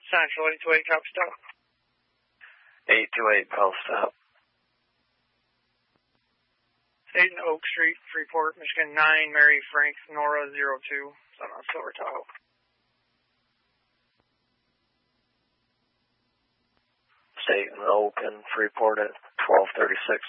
Central 828 Cop Stop. 828 Bell Stop. State and Oak Street, Freeport, Michigan 9, Mary Frank, Nora 02, Son of Silver Tahoe. State and Oak and Freeport at 1236